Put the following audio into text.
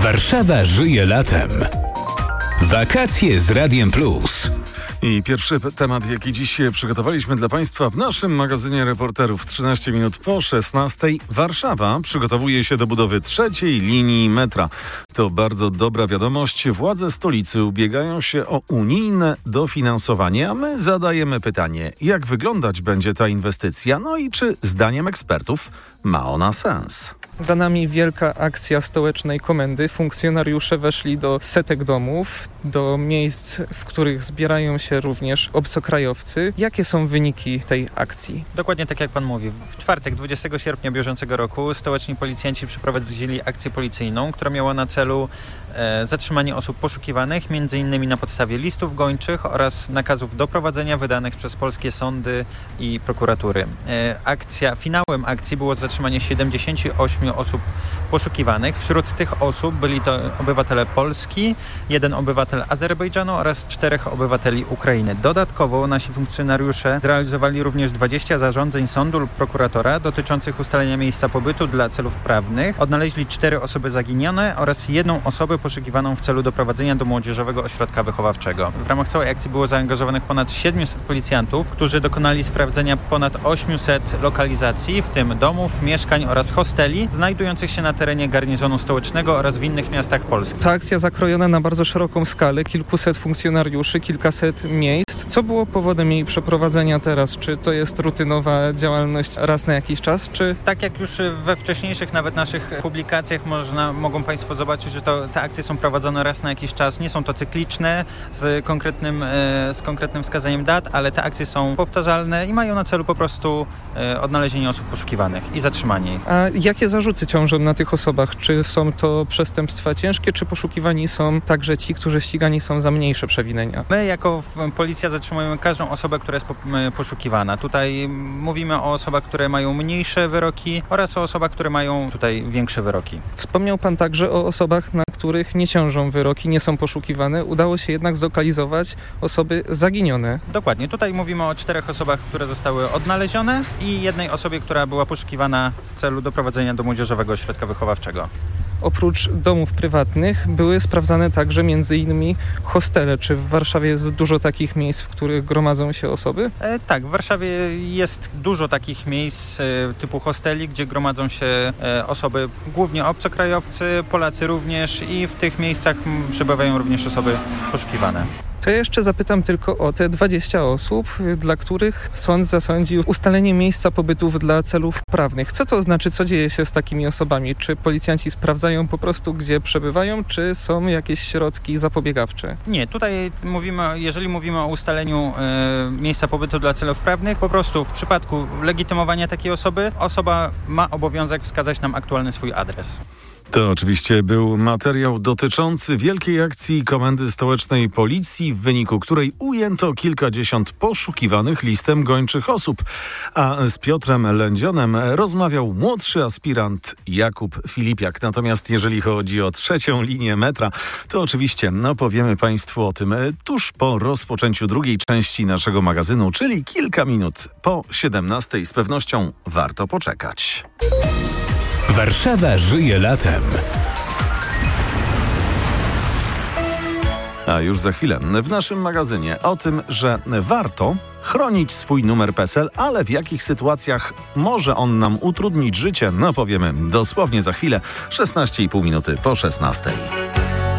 Warszawa żyje latem. Wakacje z Radiem Plus. I pierwszy temat, jaki dziś przygotowaliśmy dla Państwa w naszym magazynie reporterów. 13 minut po 16. Warszawa przygotowuje się do budowy trzeciej linii metra. To bardzo dobra wiadomość. Władze stolicy ubiegają się o unijne dofinansowanie, a my zadajemy pytanie, jak wyglądać będzie ta inwestycja? No i czy zdaniem ekspertów ma ona sens? Za nami wielka akcja stołecznej komendy. Funkcjonariusze weszli do setek domów, do miejsc, w których zbierają się również obcokrajowcy. Jakie są wyniki tej akcji? Dokładnie tak jak pan mówi. W czwartek, 20 sierpnia bieżącego roku stołeczni policjanci przeprowadzili akcję policyjną, która miała na celu zatrzymanie osób poszukiwanych, m.in. na podstawie listów gończych oraz nakazów doprowadzenia wydanych przez polskie sądy i prokuratury. Finałem akcji było zatrzymanie 78 osób poszukiwanych. Wśród tych osób byli to obywatele Polski, 1 obywatel Azerbejdżanu oraz 4 obywateli Ukrainy. Dodatkowo nasi funkcjonariusze zrealizowali również 20 zarządzeń sądu lub prokuratora dotyczących ustalenia miejsca pobytu dla celów prawnych. Odnaleźli 4 osoby zaginione oraz 1 osobę poszukiwaną w celu doprowadzenia do młodzieżowego ośrodka wychowawczego. W ramach całej akcji było zaangażowanych ponad 700 policjantów, którzy dokonali sprawdzenia ponad 800 lokalizacji, w tym domów, mieszkań oraz hosteli, znajdujących się na terenie garnizonu stołecznego oraz w innych miastach Polski. Ta akcja zakrojona na bardzo szeroką skalę, kilkuset funkcjonariuszy, kilkaset miejsc. Co było powodem jej przeprowadzenia teraz? Czy to jest rutynowa działalność raz na jakiś czas, czy... Tak jak już we wcześniejszych nawet naszych publikacjach mogą Państwo zobaczyć, że te akcje są prowadzone raz na jakiś czas. Nie są to cykliczne, z konkretnym wskazaniem dat, ale te akcje są powtarzalne i mają na celu po prostu odnalezienie osób poszukiwanych i zatrzymanie ich. A jakie zarzuty ciążą na tych osobach? Czy są to przestępstwa ciężkie, czy poszukiwani są także ci, którzy ścigani są za mniejsze przewinienia? My jako policja zatrzymujemy każdą osobę, która jest poszukiwana. Tutaj mówimy o osobach, które mają mniejsze wyroki oraz o osobach, które mają tutaj większe wyroki. Wspomniał Pan także o osobach, na których nie ciążą wyroki, nie są poszukiwane. Udało się jednak zlokalizować osoby zaginione. Dokładnie. Tutaj mówimy o 4 osobach, które zostały odnalezione i 1 osobie, która była poszukiwana w celu doprowadzenia do młodzieżowego ośrodka wychowawczego. Oprócz domów prywatnych były sprawdzane także m.in. hostele. Czy w Warszawie jest dużo takich miejsc, w których gromadzą się osoby? Tak, w Warszawie jest dużo takich miejsc typu hosteli, gdzie gromadzą się osoby, głównie obcokrajowcy, Polacy również i w tych miejscach przebywają również osoby poszukiwane. To ja jeszcze zapytam tylko o te 20 osób, dla których sąd zasądził ustalenie miejsca pobytów dla celów prawnych. Co to znaczy, co dzieje się z takimi osobami? Czy policjanci sprawdzają po prostu, gdzie przebywają, czy są jakieś środki zapobiegawcze? Nie, tutaj jeżeli mówimy o ustaleniu miejsca pobytu dla celów prawnych, po prostu w przypadku legitymowania takiej osoby, osoba ma obowiązek wskazać nam aktualny swój adres. To oczywiście był materiał dotyczący wielkiej akcji Komendy Stołecznej Policji, w wyniku której ujęto kilkadziesiąt poszukiwanych listem gończych osób. A z Piotrem Lędzionem rozmawiał młodszy aspirant Jakub Filipiak. Natomiast jeżeli chodzi o trzecią linię metra, to oczywiście powiemy Państwu o tym tuż po rozpoczęciu drugiej części naszego magazynu, czyli kilka minut po 17. Z pewnością warto poczekać. Warszawa żyje latem. A już za chwilę w naszym magazynie o tym, że warto chronić swój numer PESEL, ale w jakich sytuacjach może on nam utrudnić życie, powiemy dosłownie za chwilę, 16,5 minuty po 16.